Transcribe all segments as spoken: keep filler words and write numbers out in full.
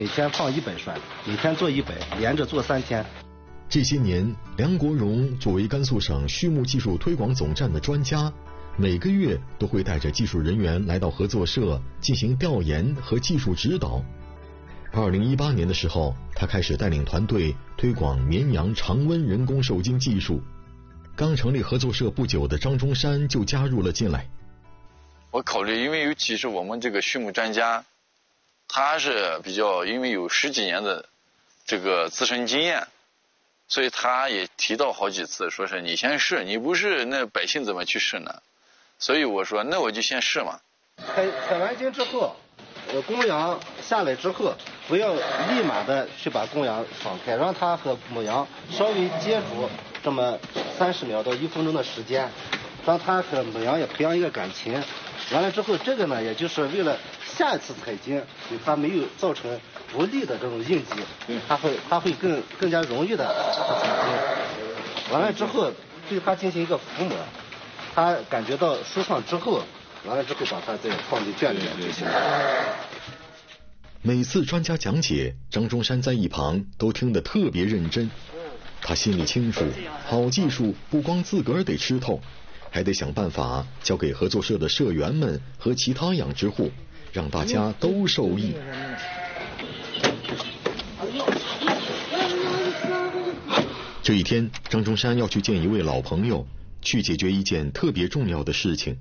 每天放一百栓，每天做一百，连着做三天。 这些年，梁国荣作为甘肃省畜牧技术推广总站的专家，每个月都会带着技术人员来到合作社进行调研和技术指导。二零一八年的时候，他开始带领团队推广绵羊常温人工受精技术。刚成立合作社不久的张中山就加入了进来。 我考虑，因为尤其是我们这个畜牧专家，他是比较因为有十几年的这个自身经验，所以他也提到好几次，说是你先试，你不试那百姓怎么去试呢？所以我说那我就先试嘛。 采采完精之后，呃，公羊下来之后，不要立马的去把公羊放开，让它和母羊稍微接触这么三十秒到一分钟的时间，让它和母羊也培养一个感情。完了之后，这个呢，也就是为了下一次采精对它没有造成不利的这种印记，它会它会更更加容易的采精。完了之后，对它进行一个抚摸，它感觉到舒畅之后，完了之后把它再放进圈里面就行了。 每次专家讲解，张中山在一旁都听得特别认真。他心里清楚，好技术不光自个儿得吃透，还得想办法交给合作社的社员们和其他养殖户，让大家都受益。这一天，张中山要去见一位老朋友，去解决一件特别重要的事情。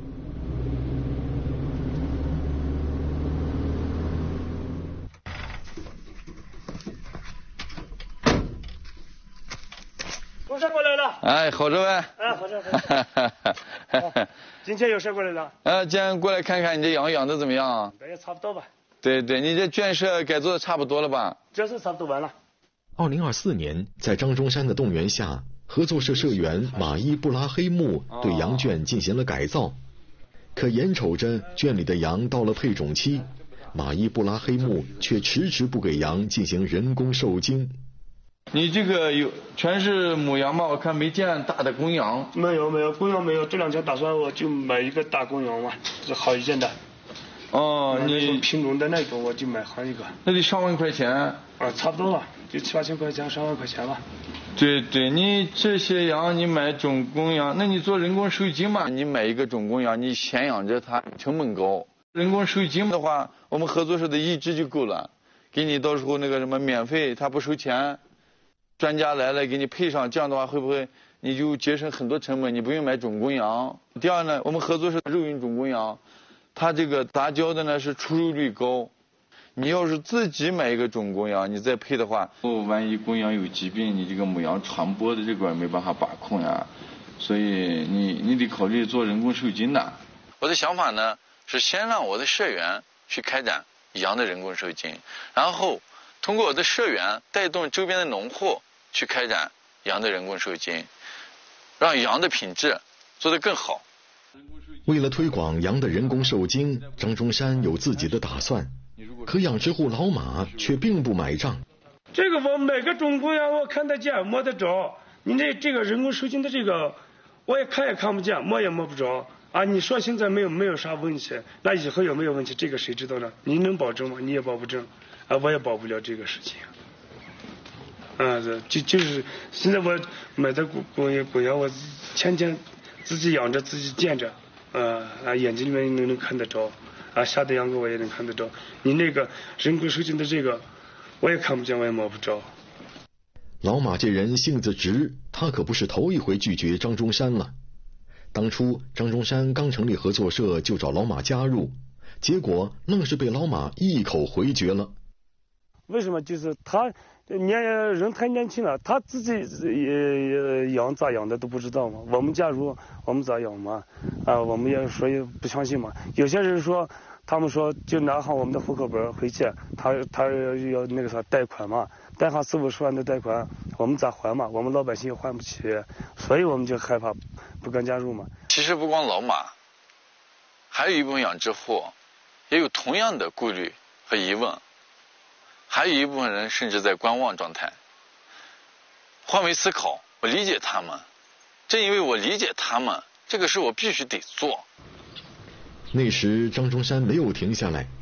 中山过来了。 哎，好着呗。 哎，好着。好今天有谁过来了？ 呃，今天过来看看你这羊养的怎么样？ 也差不多吧。 对对，你这圈舍改造的差不多了吧？ 这是差不多完了。 二零二四年，在张中山的动员下，合作社社员马伊布拉黑木对羊圈进行了改造。可眼瞅着圈里的羊到了配种期，马伊布拉黑木却迟迟不给羊进行人工受精。 你这个有全是母羊吗？我看没见大的公羊。 没有没有，公羊没有。这两天打算我就买一个大公羊嘛，是好一点的。 哦，你品种的那种我就买好一个。 那得上万块钱。 啊，差不多吧，就七八千块钱，上万块钱吧。 对对，你这些羊你买种公羊，那你做人工受精嘛？你买一个种公羊，你先养着它，成本高。人工受精的话，我们合作社的一只就够了，给你到时候那个什么免费，他不收钱。专家来了给你配上，这样的话会不会你就节省很多成本？你不用买种公羊。第二呢，我们合作社肉运种公羊，它这个杂交的呢是出肉率高。你要是自己买一个种公羊，你再配的话，哦，万一公羊有疾病，你这个母羊传播的这块没办法把控呀，所以你你得考虑做人工受精的。我的想法呢是先让我的社员去开展羊的人工受精，然后通过我的社员带动周边的农户去开展羊的人工受精，让羊的品质做得更好。 为了推广羊的人工受精，张中山有自己的打算，可养殖户老马却并不买账。 这个我买个种公羊，我看得见摸得着，你这这个人工受精的这个，我也看也看不见，摸也摸不着啊！你说现在没有没有啥问题，那以后有没有问题，这个谁知道呢？你能保证吗？你也保不证啊，我也保不了这个事情。啊，这就就是现在我买的公公公羊，我天天自己养着，自己见着，呃啊，眼睛里面能能看得着，啊，下的羊羔我也能看得着。你那个人工受精的这个，我也看不见，我也摸不着。 老马这人性子直，他可不是头一回拒绝张中山了。当初张中山刚成立合作社就找老马加入，结果愣是被老马一口回绝了。 为什么？就是他年人太年轻了，他自己也养咋养的都不知道嘛。我们假如我们咋养嘛？啊，我们也说也不相信嘛。有些人说，他们说就拿上我们的户口本回去，他他要那个啥贷款嘛，贷上四五十万的贷款，我们咋还嘛？我们老百姓也还不起，所以我们就害怕，不敢加入嘛。 其实不光老马，还有一部分养殖户也有同样的顾虑和疑问。还有一部分人甚至在观望状态。换位思考，我理解他们，正因为我理解他们，这个事我必须得做。 那时张中山没有停下来，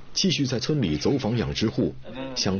继续在村里走访养殖户，想